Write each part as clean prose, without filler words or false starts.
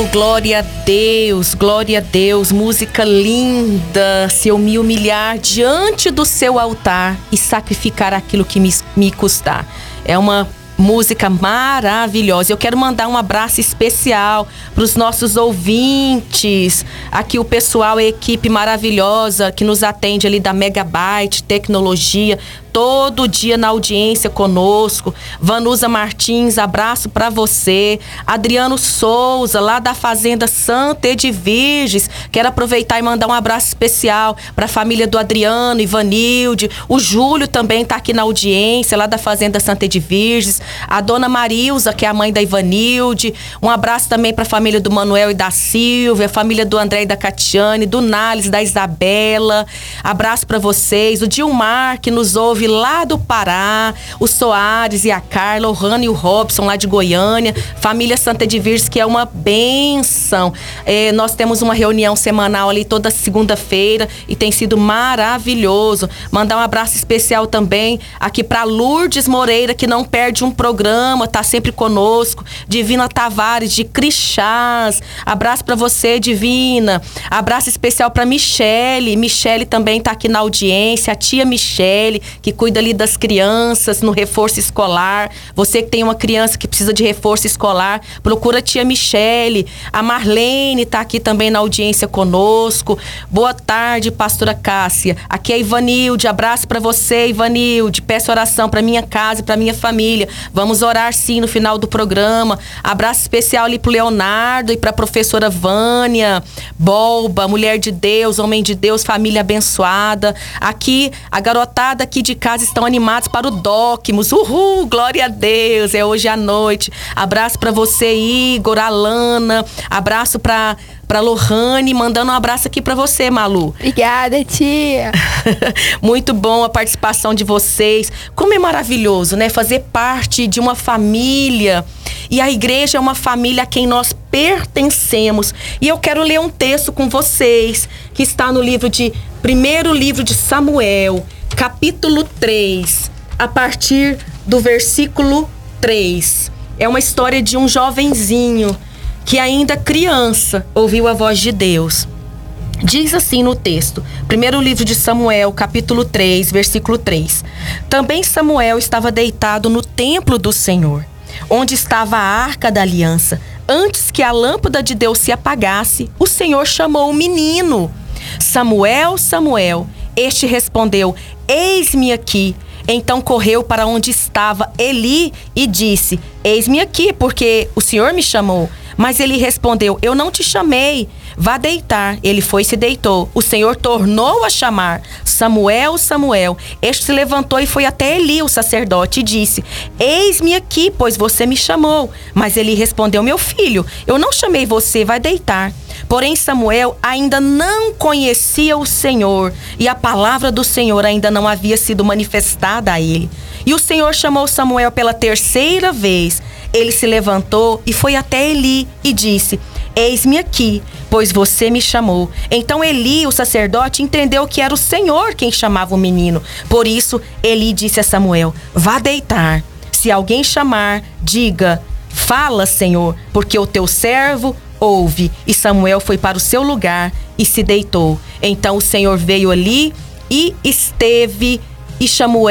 Glória a Deus, música linda. Se eu me humilhar diante do seu altar e sacrificar aquilo que me custar. É uma música maravilhosa. Eu quero mandar um abraço especial para os nossos ouvintes. Aqui o pessoal, a equipe maravilhosa que nos atende ali da Megabyte Tecnologia, todo dia na audiência conosco. Vanusa Martins, abraço para você. Adriano Souza, lá da Fazenda Santa Edviges, quero aproveitar e mandar um abraço especial para a família do Adriano, Ivanilde. O Júlio também está aqui na audiência, lá da Fazenda Santa Edviges. A dona Marilza, que é a mãe da Ivanilde. Um abraço também para a família do Manuel e da Silvia, a família do André e da Catiane, do Nales, da Isabela. Abraço para vocês. O Dilmar, que nos ouve lá do Pará, o Soares e a Carla, o Rano e o Robson lá de Goiânia, família Santa Edviges, que é uma bênção. Nós temos uma reunião semanal ali toda segunda-feira e tem sido maravilhoso. Mandar um abraço especial também aqui para Lourdes Moreira, que não perde um programa, tá sempre conosco. Divina Tavares de Crixás, abraço para você, Divina. Abraço especial para Michele também tá aqui na audiência, a tia Michele, que cuida ali das crianças no reforço escolar. Você que tem uma criança que precisa de reforço escolar, procura a tia Michele. A Marlene tá aqui também na audiência conosco. Boa tarde, pastora Cássia. Aqui é Ivanilde, abraço para você, Ivanilde. Peço oração para minha casa e para minha família. Vamos orar sim no final do programa. Abraço especial ali pro Leonardo e pra professora Vânia Bolba, mulher de Deus, homem de Deus, família abençoada. Aqui, a garotada aqui de casa estão animados para o Docmus. Uhul, glória a Deus, é hoje à noite. Abraço para você, Igor, Alana. Abraço para Lohane, mandando um abraço aqui para você, Malu. Obrigada, tia. Muito bom a participação de vocês. Como é maravilhoso, né? Fazer parte de uma família. E a igreja é uma família a quem nós pertencemos. E eu quero ler um texto com vocês, que está no primeiro livro de Samuel, capítulo 3, a partir do versículo 3. É uma história de um jovenzinho que ainda criança ouviu a voz de Deus. Diz assim no texto, primeiro livro de Samuel, capítulo 3, versículo 3. Também Samuel estava deitado no templo do Senhor, onde estava a arca da aliança. Antes que a lâmpada de Deus se apagasse, o Senhor chamou o menino. Samuel, Samuel. Este respondeu, eis-me aqui. Então correu para onde estava Eli e disse, eis-me aqui, porque o Senhor me chamou. Mas ele respondeu, eu não te chamei, vá deitar. Ele foi e se deitou. O Senhor tornou a chamar, Samuel, Samuel. Este se levantou e foi até Eli, o sacerdote, e disse, eis-me aqui, pois você me chamou. Mas ele respondeu, meu filho, eu não chamei você, vai deitar. Porém Samuel ainda não conhecia o Senhor, e a palavra do Senhor ainda não havia sido manifestada a ele. E o Senhor chamou Samuel pela terceira vez. Ele se levantou e foi até Eli e disse, eis-me aqui, pois você me chamou. Então Eli, o sacerdote, entendeu que era o Senhor quem chamava o menino. Por isso Eli disse a Samuel, vá deitar. Se alguém chamar, diga, fala, Senhor, porque o teu servo ouve. E Samuel foi para o seu lugar e se deitou. Então o Senhor veio ali e esteve e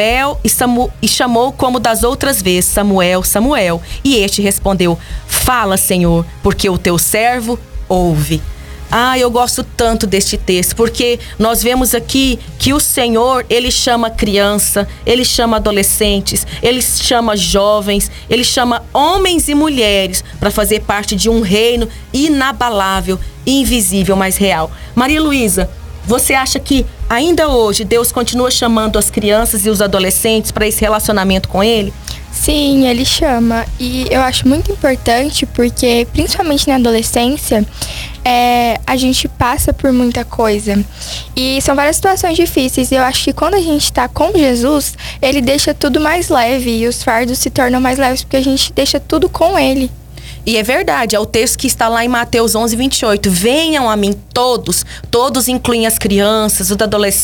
chamou como das outras vezes, Samuel, Samuel. E este respondeu, fala, Senhor, porque o teu servo ouve. Eu gosto tanto deste texto, porque nós vemos aqui que o Senhor, Ele chama criança, Ele chama adolescentes, Ele chama jovens, Ele chama homens e mulheres para fazer parte de um reino inabalável, invisível, mas real. Maria Luísa, você acha que ainda hoje Deus continua chamando as crianças e os adolescentes para esse relacionamento com Ele? Sim, Ele chama. E eu acho muito importante porque, principalmente na adolescência, a gente passa por muita coisa. E são várias situações difíceis. E eu acho que quando a gente está com Jesus, Ele deixa tudo mais leve. E os fardos se tornam mais leves porque a gente deixa tudo com Ele. E é verdade, é o texto que está lá em Mateus 11, 28. Venham a mim todos incluem as crianças, os adolescentes,